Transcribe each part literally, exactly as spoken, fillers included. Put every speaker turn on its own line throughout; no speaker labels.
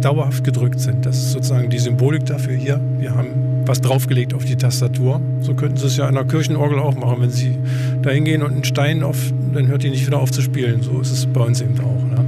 dauerhaft gedrückt sind. Das ist sozusagen die Symbolik dafür hier. Wir haben was draufgelegt auf die Tastatur. So könnten Sie es ja an der Kirchenorgel auch machen. Wenn Sie da hingehen und einen Stein auf, dann hört die nicht wieder auf zu spielen. So ist es bei uns eben auch. Ne?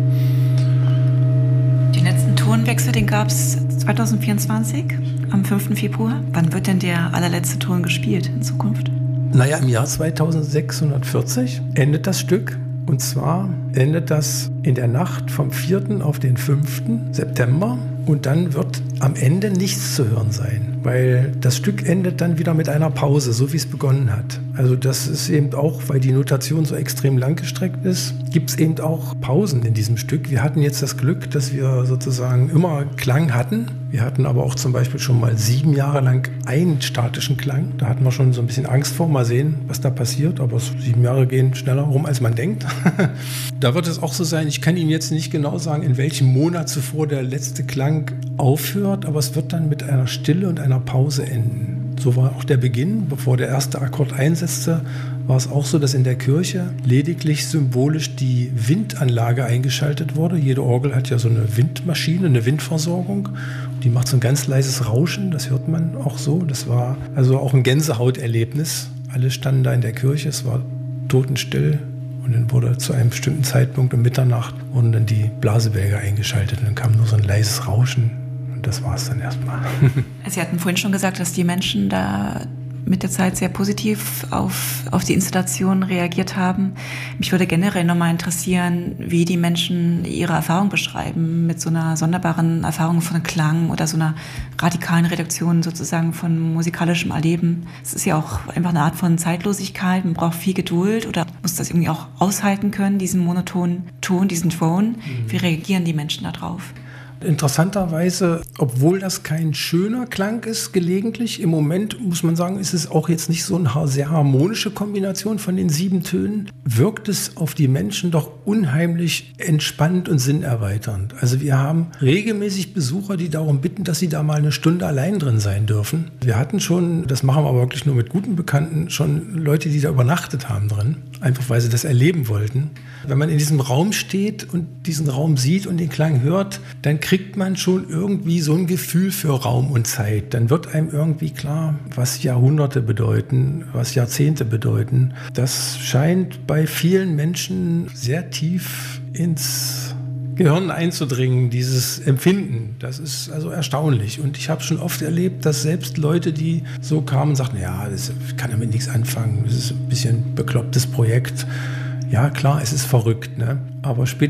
Den letzten Tonwechsel, den gab es zwanzig vierundzwanzig, am fünften Februar. Wann wird denn der allerletzte Ton gespielt in Zukunft?
Naja, im Jahr zweitausendsechshundertvierzig endet das Stück. Und zwar endet das in der Nacht vom vierten auf den fünften September. Und dann wird am Ende nichts zu hören sein, weil das Stück endet dann wieder mit einer Pause, so wie es begonnen hat. Also das ist eben auch, weil die Notation so extrem langgestreckt ist, gibt es eben auch Pausen in diesem Stück. Wir hatten jetzt das Glück, dass wir sozusagen immer Klang hatten. Wir hatten aber auch zum Beispiel schon mal sieben Jahre lang einen statischen Klang. Da hatten wir schon so ein bisschen Angst vor. Mal sehen, was da passiert. Aber sieben Jahre gehen schneller rum, als man denkt. Da wird es auch so sein, ich kann Ihnen jetzt nicht genau sagen, in welchem Monat zuvor der letzte Klang aufhört, aber es wird dann mit einer Stille und einer Pause enden. So war auch der Beginn, bevor der erste Akkord einsetzte, war es auch so, dass in der Kirche lediglich symbolisch die Windanlage eingeschaltet wurde. Jede Orgel hat ja so eine Windmaschine, eine Windversorgung. Die macht so ein ganz leises Rauschen, das hört man auch so. Das war also auch ein Gänsehauterlebnis. Alle standen da in der Kirche, es war totenstill. Und dann wurde zu einem bestimmten Zeitpunkt um Mitternacht wurden dann die Blasebälge eingeschaltet. Und dann kam nur so ein leises Rauschen. Und das war es dann erstmal.
Sie hatten vorhin schon gesagt, dass die Menschen da mit der Zeit sehr positiv auf, auf die Installation reagiert haben. Mich würde generell nochmal interessieren, wie die Menschen ihre Erfahrung beschreiben mit so einer sonderbaren Erfahrung von Klang oder so einer radikalen Reduktion sozusagen von musikalischem Erleben. Es ist ja auch einfach eine Art von Zeitlosigkeit. Man braucht viel Geduld oder muss das irgendwie auch aushalten können, diesen monotonen Ton, diesen Drone. Mhm. Wie reagieren die Menschen darauf?
Interessanterweise, obwohl das kein schöner Klang ist, gelegentlich, im Moment muss man sagen, ist es auch jetzt nicht so eine sehr harmonische Kombination von den sieben Tönen, wirkt es auf die Menschen doch unheimlich entspannt und sinnerweiternd. Also wir haben regelmäßig Besucher, die darum bitten, dass sie da mal eine Stunde allein drin sein dürfen. Wir hatten schon, das machen wir aber wirklich nur mit guten Bekannten, schon Leute, die da übernachtet haben drin, einfach weil sie das erleben wollten. Wenn man in diesem Raum steht und diesen Raum sieht und den Klang hört, dann kriegt man schon irgendwie so ein Gefühl für Raum und Zeit. Dann wird einem irgendwie klar, was Jahrhunderte bedeuten, was Jahrzehnte bedeuten. Das scheint bei vielen Menschen sehr tief ins Gehirn einzudringen, dieses Empfinden. Das ist also erstaunlich. Und ich habe schon oft erlebt, dass selbst Leute, die so kamen und sagten, ja, das kann damit nichts anfangen, das ist ein bisschen ein beklopptes Projekt. Ja, klar, es ist verrückt, ne? Aber später